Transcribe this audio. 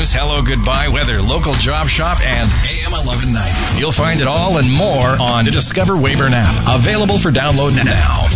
news, hello, goodbye, weather, local job shop, and AM 1190. You'll find it all and more on the Discover Weyburn app. Available for download now.